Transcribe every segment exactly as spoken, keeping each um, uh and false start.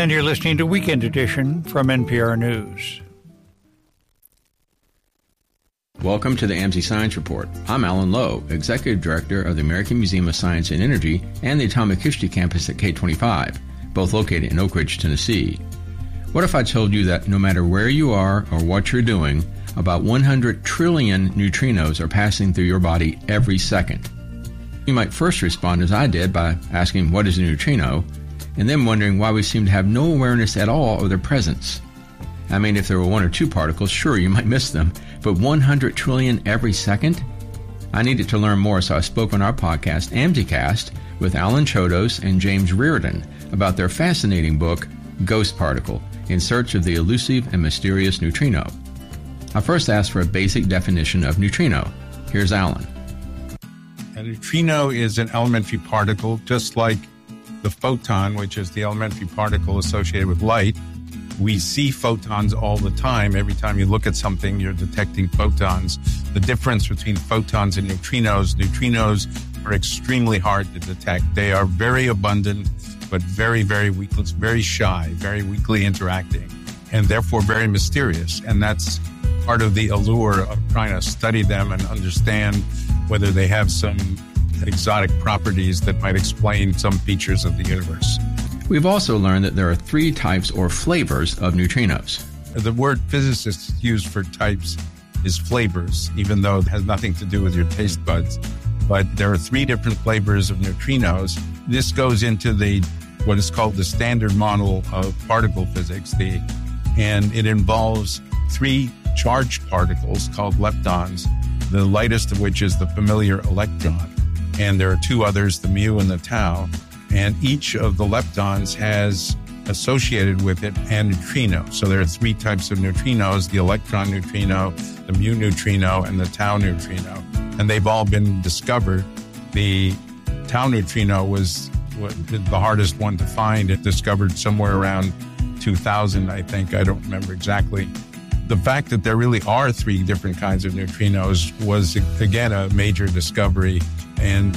And you're listening to Weekend Edition from N P R News. Welcome to the A M S I Science Report. I'm Alan Lowe, Executive Director of the American Museum of Science and Energy and the Atomic History Campus at K twenty-five, both located in Oak Ridge, Tennessee. What if I told you that no matter where you are or what you're doing, about one hundred trillion neutrinos are passing through your body every second? You might first respond as I did by asking what is a neutrino, and then wondering why we seem to have no awareness at all of their presence. I mean, if there were one or two particles, sure, you might miss them, but one hundred trillion every second? I needed to learn more, so I spoke on our podcast, AMSIcast, with Alan Chodos and James Reardon about their fascinating book, Ghost Particle, In Search of the Elusive and Mysterious Neutrino. I first asked for a basic definition of neutrino. Here's Alan. A neutrino is an elementary particle, just like the photon, which is the elementary particle associated with light. We see photons all the time. Every time you look at something, you're detecting photons. The difference between photons and neutrinos, neutrinos are extremely hard to detect. They are very abundant, but very, very weak, very shy, very weakly interacting, and therefore very mysterious. And that's part of the allure of trying to study them and understand whether they have some exotic properties that might explain some features of the universe. We've also learned that there are three types or flavors of neutrinos. The word physicists use for types is flavors, even though it has nothing to do with your taste buds. But there are three different flavors of neutrinos. This goes into the what is called the standard model of particle physics, the, and it involves three charged particles called leptons, the lightest of which is the familiar electron. And there are two others, the mu and the tau. And each of the leptons has associated with it a neutrino. So there are three types of neutrinos, the electron neutrino, the mu neutrino, and the tau neutrino. And they've all been discovered. The tau neutrino was the hardest one to find. It discovered somewhere around two thousand, I think. I don't remember exactly. The fact that there really are three different kinds of neutrinos was, again, a major discovery. And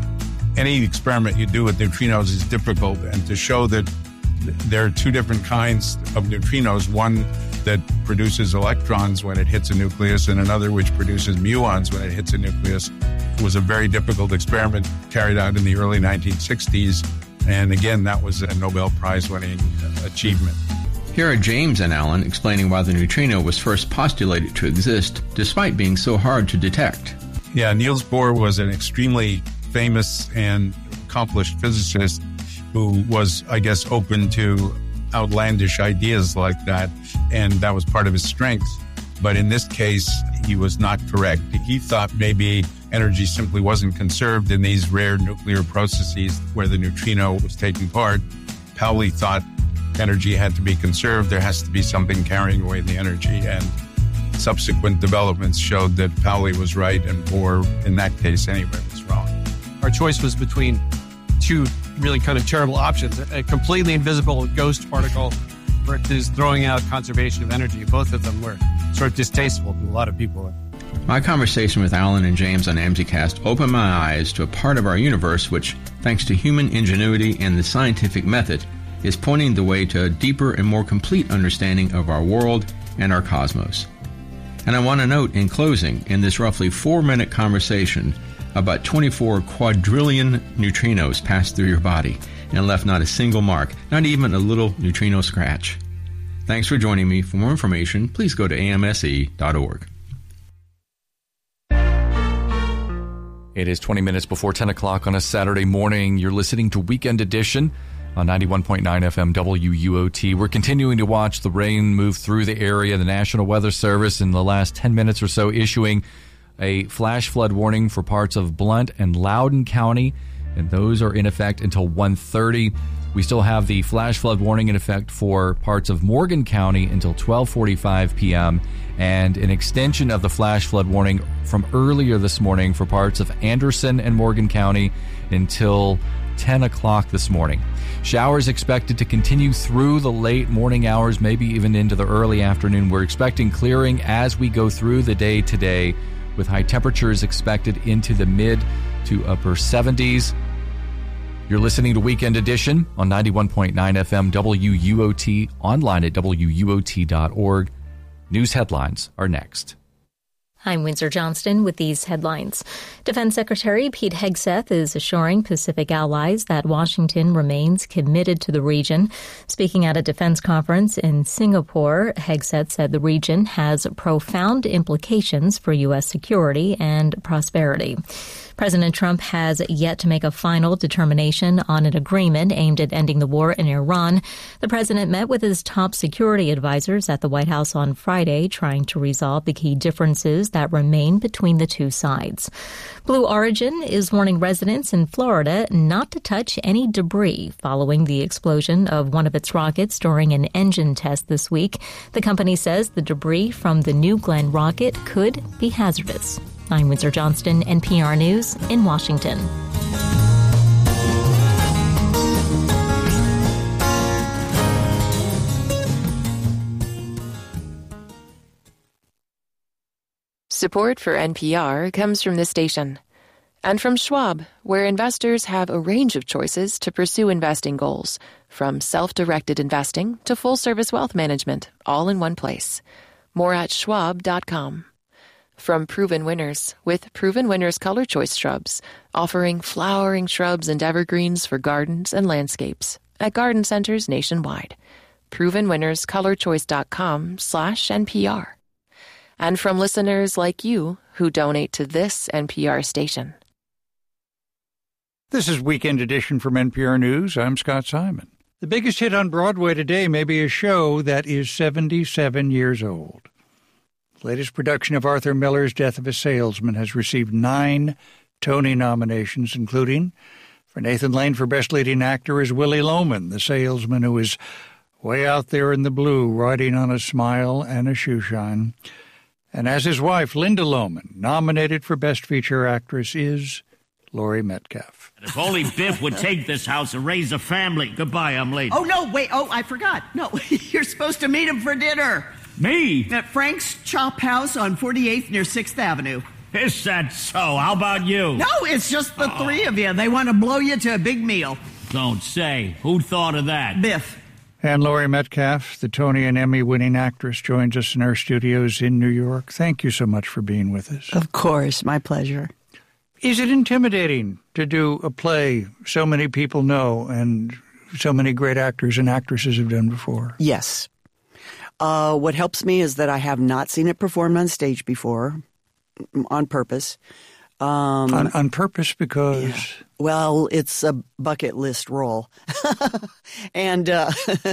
any experiment you do with neutrinos is difficult. And to show that there are two different kinds of neutrinos, one that produces electrons when it hits a nucleus and another which produces muons when it hits a nucleus, was a very difficult experiment carried out in the early nineteen sixties. And again, that was a Nobel Prize-winning achievement. Here are James and Alan explaining why the neutrino was first postulated to exist, despite being so hard to detect. Yeah, Niels Bohr was an extremely famous and accomplished physicist who was, I guess, open to outlandish ideas like that, and that was part of his strength. But in this case, he was not correct. He thought maybe energy simply wasn't conserved in these rare nuclear processes where the neutrino was taking part. Pauli thought energy had to be conserved. There has to be something carrying away the energy. And subsequent developments showed that Pauli was right and Bohr, in that case anyway, was wrong. Our choice was between two really kind of terrible options. A completely invisible ghost particle versus throwing out conservation of energy. Both of them were sort of distasteful to a lot of people. My conversation with Alan and James on AMSIcast opened my eyes to a part of our universe which, thanks to human ingenuity and the scientific method, is pointing the way to a deeper and more complete understanding of our world and our cosmos. And I want to note in closing, in this roughly four-minute conversation, about twenty-four quadrillion neutrinos passed through your body and left not a single mark, not even a little neutrino scratch. Thanks for joining me. For more information, please go to A M S E dot org. It is twenty minutes before ten o'clock on a Saturday morning. You're listening to Weekend Edition on ninety-one point nine F M W U O T. We're continuing to watch the rain move through the area. The National Weather Service in the last ten minutes or so issuing a flash flood warning for parts of Blount and Loudoun County, and those are in effect until one thirty. We still have the flash flood warning in effect for parts of Morgan County until twelve forty-five p.m. and an extension of the flash flood warning from earlier this morning for parts of Anderson and Morgan County until ten o'clock this morning. Showers expected to continue through the late morning hours, maybe even into the early afternoon. We're expecting clearing as we go through the day today, with high temperatures expected into the mid to upper seventies. You're listening to Weekend Edition on ninety-one point nine F M W U O T, online at W U O T dot org. News headlines are next. I'm Windsor Johnston with these headlines. Defense Secretary Pete Hegseth is assuring Pacific allies that Washington remains committed to the region. Speaking at a defense conference in Singapore, Hegseth said the region has profound implications for U S security and prosperity. President Trump has yet to make a final determination on an agreement aimed at ending the war in Iran. The president met with his top security advisors at the White House on Friday, trying to resolve the key differences that remain between the two sides. Blue Origin is warning residents in Florida not to touch any debris following the explosion of one of its rockets during an engine test this week. The company says the debris from the New Glenn rocket could be hazardous. I'm Windsor Johnston, N P R News in Washington. Support for N P R comes from this station and from Schwab, where investors have a range of choices to pursue investing goals, from self-directed investing to full-service wealth management, all in one place. More at schwab dot com. From Proven Winners, with Proven Winners Color Choice Shrubs, offering flowering shrubs and evergreens for gardens and landscapes at garden centers nationwide. proven winners color choice dot com slash N P R. And from listeners like you who donate to this N P R station. This is Weekend Edition from N P R News. I'm Scott Simon. The biggest hit on Broadway today may be a show that is seventy-seven years old. The latest production of Arthur Miller's Death of a Salesman has received nine Tony nominations, including for Nathan Lane for Best Leading Actor as Willy Loman, the salesman who is way out there in the blue, riding on a smile and a shoeshine. And as his wife, Linda Loman, nominated for Best Feature Actress, is Laurie Metcalf. If only Biff would take this house and raise a family. Goodbye, I'm late. Oh, no, wait. Oh, I forgot. No, you're supposed to meet him for dinner. Me? At Frank's Chop House on forty-eighth near sixth Avenue. Is that so? How about you? No, it's just the oh. three of you. They want to blow you to a big meal. Don't say. Who thought of that? Biff. And Laurie Metcalf, the Tony and Emmy-winning actress, joins us in our studios in New York. Thank you so much for being with us. Of course. My pleasure. Is it intimidating to do a play so many people know and so many great actors and actresses have done before? Yes. Uh, what helps me is that I have not seen it performed on stage before, on purpose. Um, on, on purpose because? Yeah. Well, it's a bucket list role. and uh,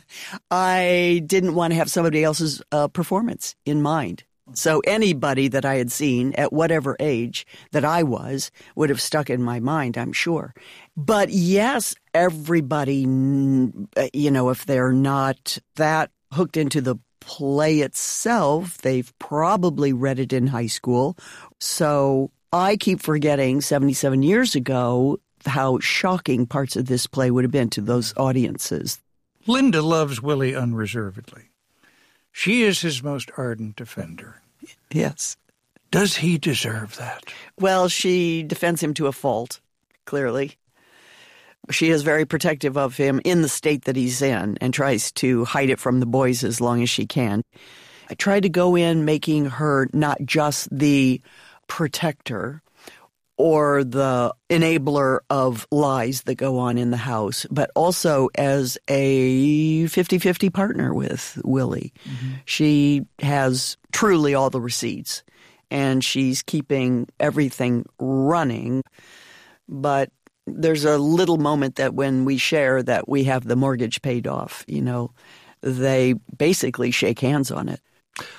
I didn't want to have somebody else's uh, performance in mind. So anybody that I had seen at whatever age that I was would have stuck in my mind, I'm sure. But yes, everybody, you know, if they're not that hooked into the play itself, they've probably read it in high school. So I keep forgetting seventy-seven years ago how shocking parts of this play would have been to those audiences. Linda loves Willie unreservedly. She is his most ardent defender. Yes. Does he deserve that? Well, she defends him to a fault, clearly. She is very protective of him in the state that he's in and tries to hide it from the boys as long as she can. I tried to go in making her not just the protector or the enabler of lies that go on in the house, but also as a fifty-fifty partner with Willie. Mm-hmm. She has truly all the receipts, and she's keeping everything running. But there's a little moment that when we share that we have the mortgage paid off, you know, they basically shake hands on it.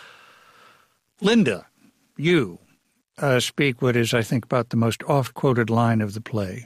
Linda, you uh, speak what is, I think, about the most oft-quoted line of the play.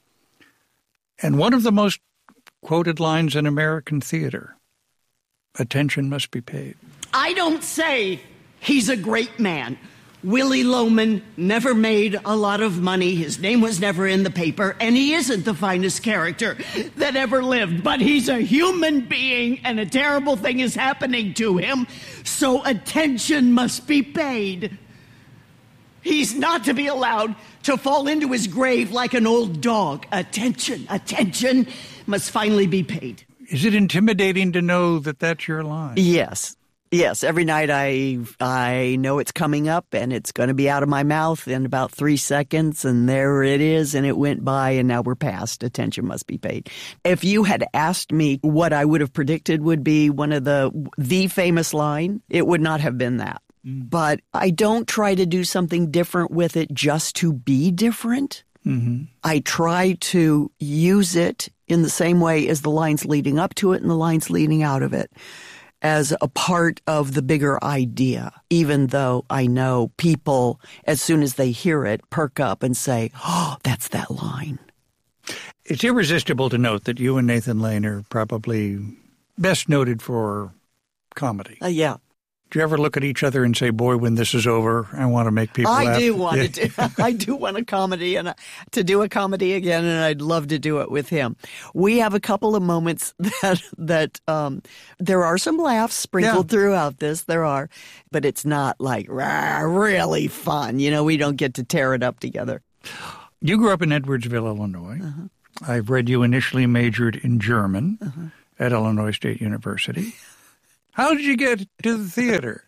And one of the most quoted lines in American theater. Attention must be paid. I don't say he's a great man. Willy Loman never made a lot of money. His name was never in the paper, and he isn't the finest character that ever lived. But he's a human being, and a terrible thing is happening to him, so attention must be paid. He's not to be allowed to fall into his grave like an old dog. Attention, attention must finally be paid. Is it intimidating to know that that's your line? Yes. Yes, every night I I know it's coming up and it's going to be out of my mouth in about three seconds, and there it is, and it went by, and now we're past. Attention must be paid. If you had asked me what I would have predicted would be one of the the famous line, it would not have been that. Mm. But I don't try to do something different with it just to be different. Mm-hmm. I try to use it in the same way as the lines leading up to it and the lines leading out of it, as a part of the bigger idea, even though I know people, as soon as they hear it, perk up and say, oh, that's that line. It's irresistible to note that you and Nathan Lane are probably best noted for comedy. Uh, yeah. Do you ever look at each other and say, boy, when this is over, I want to make people I laugh? do want to do, I do want a comedy and a, to do a comedy again, and I'd love to do it with him. We have a couple of moments that that um, there are some laughs sprinkled yeah. throughout this. There are, but it's not like rah, really fun. You know, we don't get to tear it up together. You grew up in Edwardsville, Illinois. Uh-huh. I've read you initially majored in German uh-huh. at Illinois State University. How did you get to the theater?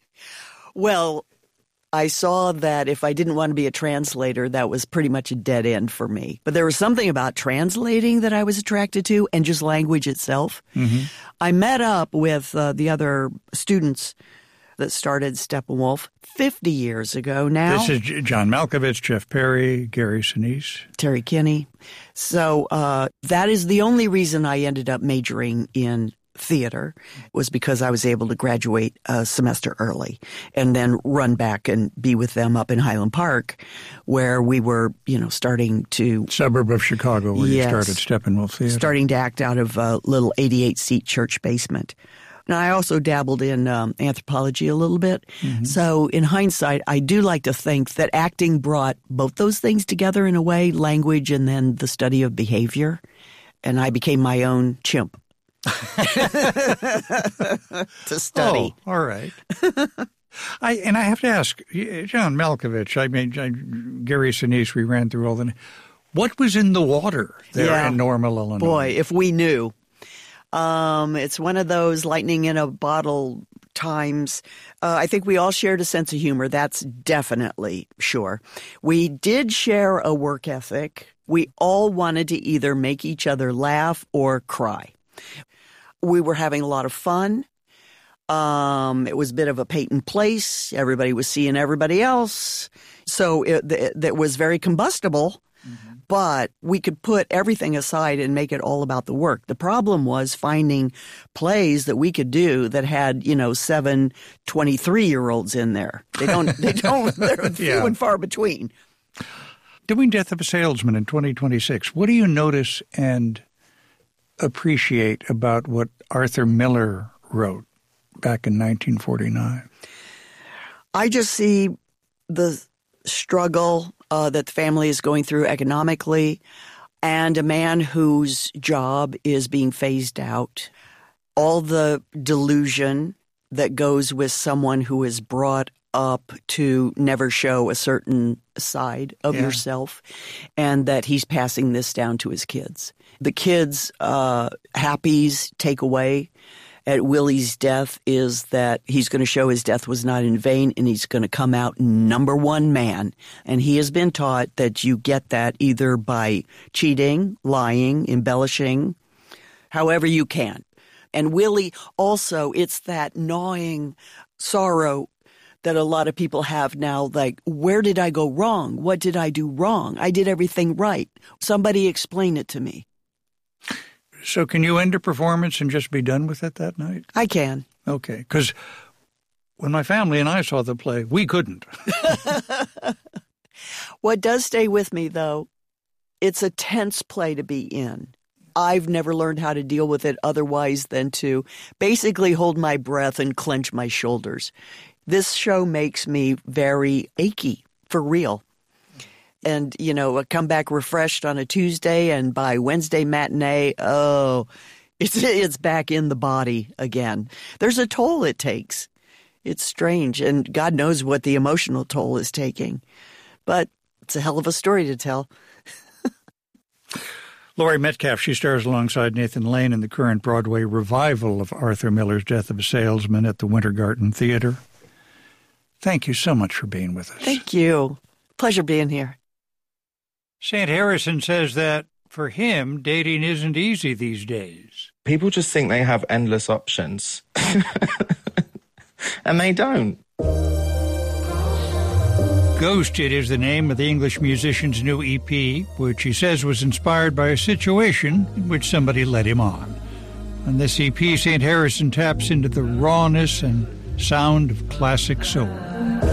Well, I saw that if I didn't want to be a translator, that was pretty much a dead end for me. But there was something about translating that I was attracted to, and just language itself. Mm-hmm. I met up with uh, the other students that started Steppenwolf fifty years ago now. This is John Malkovich, Jeff Perry, Gary Sinise. Terry Kinney. So uh, that is the only reason I ended up majoring in theater, was because I was able to graduate a semester early and then run back and be with them up in Highland Park, where we were, you know, starting to... Suburb of Chicago, where yes, you started Steppenwolf Theater. Starting to act out of a little eighty-eight seat church basement. Now, I also dabbled in um, anthropology a little bit. Mm-hmm. So in hindsight, I do like to think that acting brought both those things together in a way, language and then the study of behavior. And I became my own chimp. to study. Oh, all right. I and I have to ask, John Malkovich, I mean, I, Gary Sinise, we ran through all the... What was in the water there yeah. in Normal, Illinois? Boy, if we knew. Um, it's one of those lightning in a bottle times. Uh, I think we all shared a sense of humor. That's definitely sure. We did share a work ethic. We all wanted to either make each other laugh or cry. We were having a lot of fun. Um, it was a bit of a Peyton place. Everybody was seeing everybody else. So it, it, it was very combustible, mm-hmm. but we could put everything aside and make it all about the work. The problem was finding plays that we could do that had, you know, seven twenty-three-year-olds in there. They don't, they don't, they're few yeah. and far between. Doing Death of a Salesman in twenty twenty-six, what do you notice and appreciate about what Arthur Miller wrote back in nineteen forty-nine? I just see the struggle uh, that the family is going through economically, and a man whose job is being phased out. All the delusion that goes with someone who is brought up to never show a certain side of yeah. yourself, and that he's passing this down to his kids. The kids' uh, happies takeaway at Willie's death is that he's going to show his death was not in vain, and he's going to come out number one man. And he has been taught that you get that either by cheating, lying, embellishing, however you can. And Willie also, it's that gnawing sorrow that a lot of people have now, like, where did I go wrong? What did I do wrong? I did everything right. Somebody explain it to me. So can you end a performance and just be done with it that night? I can. Okay, because when my family and I saw the play, we couldn't. What does stay with me, though, it's a tense play to be in. I've never learned how to deal with it otherwise than to basically hold my breath and clench my shoulders. This show makes me very achy, for real. And, you know, I come back refreshed on a Tuesday, and by Wednesday matinee, oh, it's it's back in the body again. There's a toll it takes. It's strange, and God knows what the emotional toll is taking. But it's a hell of a story to tell. Laurie Metcalf, she stars alongside Nathan Lane in the current Broadway revival of Arthur Miller's Death of a Salesman at the Winter Garden Theater. Thank you so much for being with us. Thank you. Pleasure being here. Saint Harrison says that, for him, dating isn't easy these days. People just think they have endless options. And they don't. Ghosted is the name of the English musician's new E P, which he says was inspired by a situation in which somebody led him on. On this E P, Saint Harrison taps into the rawness and sound of classic soul.